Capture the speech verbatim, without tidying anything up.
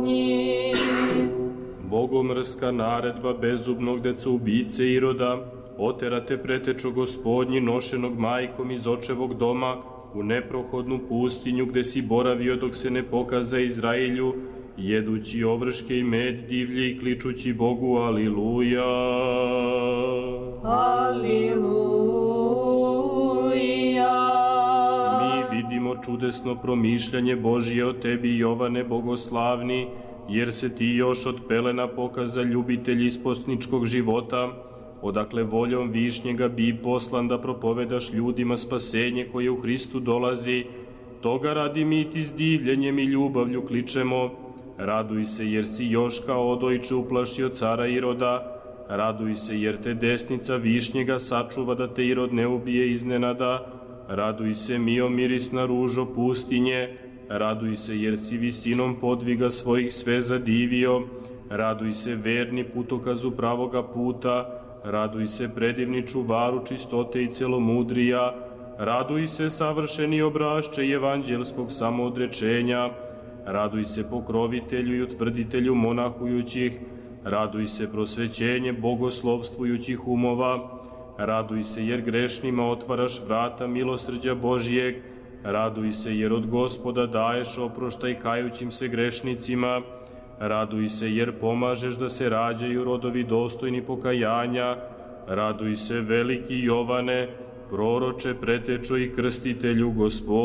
Bogomrska naredba bezubnog deca ubice Iroda, oterate pretečo Gospodnji nošenog majkom iz očevog doma u neprohodnu pustinju gde si boravio dok se ne pokaza Izraelju, jedući ovrške i med divlje i kličući Bogu Aliluja. Aliluja. Mi vidimo čudesno promišljanje Božije o tebi, Jovane bogoslavni, jer se ti još od pelena pokaza ljubitelj isposničkog života, odakle voljom Višnjega bi poslan da propovedaš ljudima spasenje koje u Hristu dolazi. Toga radi mi ti s divljenjem i ljubavlju kličemo. Raduj se jer si još kao odojče uplašio cara Iroda. Raduj se jer te desnica Višnjega sačuva da te Irod ne ubije iznenada. Raduj se mio mirisna ružo pustinje. Raduj se jer si visinom podviga svojih sve zadivio. Raduj se verni putokazu pravoga puta. Raduj se predivni čuvaru čistote i celomudrija. Raduj se savršeni obrašće evanđelskog samoodrečenja. Raduj se pokrovitelju i utvrditelju monahujućih. Raduj se prosvećenje bogoslovstvujućih umova. Raduj se jer grešnima otvaraš vrata milosrđa Božijeg. Raduj se jer od Gospoda daješ oproštaj kajućim se grešnicima. Raduj se jer pomažeš da se rađaju rodovi dostojni pokajanja. Raduj se veliki Jovane, proroče, pretečo i krstitelju Gospodnjem.